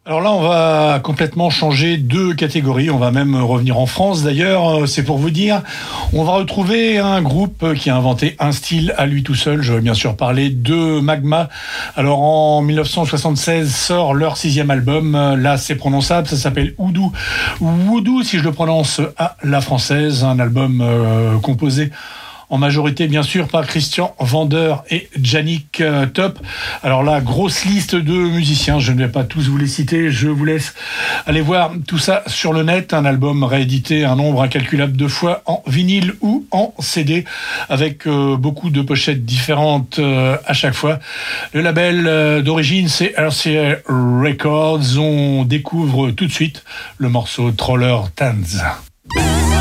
Alors là, on va complètement changer de catégorie. On va même revenir en France d'ailleurs. C'est pour vous dire, on va retrouver un groupe qui a inventé un style à lui tout seul. Je veux bien sûr parler de Magma. Alors en 1976 sort leur 6e album. Là, c'est prononçable. Ça s'appelle Oudou. Woudou, si je le prononce à la française. Un album composé en majorité bien sûr par Christian Vander et Yannick Top. Alors là, grosse liste de musiciens, je ne vais pas tous vous les citer, je vous laisse aller voir tout ça sur le net. Un album réédité un nombre incalculable de fois en vinyle ou en CD, avec beaucoup de pochettes différentes à chaque fois. Le label d'origine, c'est RCA Records. On découvre tout de suite le morceau Troller Tanz.